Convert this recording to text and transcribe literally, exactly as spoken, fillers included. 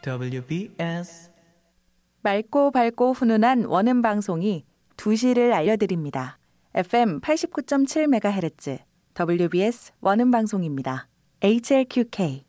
더블유비에스 맑고 밝고 훈훈한 원음 방송이 두 시를 알려드립니다. 에프엠 팔십구 점 칠 메가헤르츠 더블유비에스 원음 방송입니다. 에이치엘큐케이